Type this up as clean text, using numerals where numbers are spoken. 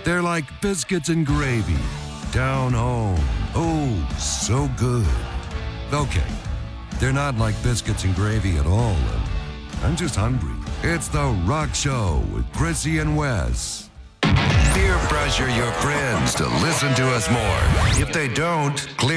They're like biscuits and gravy. Down home. Oh, so good. Okay, they're not like biscuits and gravy at all. I'm just hungry. It's The Rock Show with Chrissy and Wes. Peer pressure your friends to listen to us more. If they don't, clear